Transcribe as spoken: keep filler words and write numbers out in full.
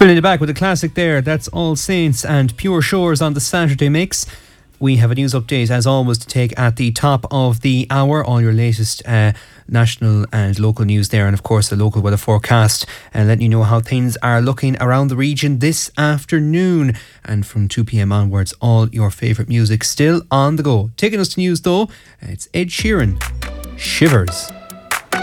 Brilliant, back with a classic there. That's All Saints and Pure Shores on the Saturday mix. We have a news update as always to take at the top of the hour. All your latest uh, national and local news there, and of course the local weather forecast, and letting you know how things are looking around the region this afternoon. And from two p.m. onwards, all your favourite music still on the go. Taking us to news though, it's Ed Sheeran, Shivers.